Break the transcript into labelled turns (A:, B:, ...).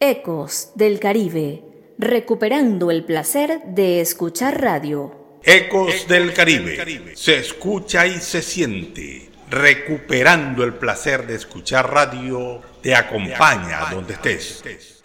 A: Ecos del Caribe, recuperando el placer de escuchar radio.
B: Ecos del Caribe, se escucha y se siente. Recuperando el placer de escuchar radio, te acompaña donde estés.